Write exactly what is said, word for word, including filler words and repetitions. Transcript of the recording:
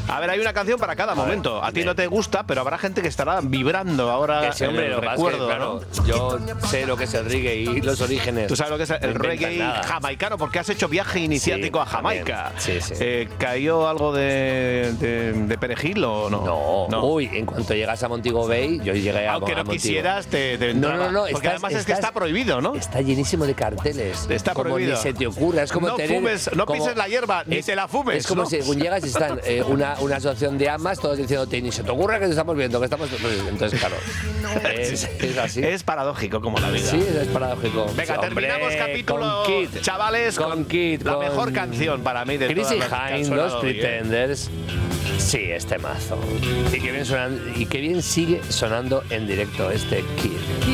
A ver, hay una canción para cada momento. A ti no te gusta, pero habrá gente que estará vibrando ahora Que sí, hombre, el lo que pasa es que, recuerdo, claro, ¿no? yo sé lo que es el reggae y los orígenes. Tú sabes lo que es el No reggae inventan nada. jamaicano, porque has hecho viaje iniciático Sí, a Jamaica. también. Sí, sí. Eh, ¿Cayó algo de, de, de perejil o no? No. Uy, en cuanto llegas a Montego Bay, yo llegué a Aunque no a Montego. quisieras, te, te No, entraba. no, no. Porque estás- además es que estás- está prohibido, ¿no? Está llenísimo de carteles. Está como prohibido. Ni se te ocurra. Es como no tener, fumes, no como- pises la hierba, ni es- te la fumes. Es como ¿no? si según llegas y están eh, una, una asociación de amas, todos diciéndote, ni se te ocurra que te estamos viendo, que estamos. Entonces, claro. Es, es así. Es paradójico como la vida. Sí, es paradójico. Venga, Sí, terminamos hombre, capítulo, con Kid. chavales, con, Con Kid, la con mejor canción para mí de todas Chrissy las que han Hynde, sonado Los hoy, ¿eh? Pretenders. Sí, este mazo. Y qué bien, suenan- y qué bien sigue sonando en directo este Kid.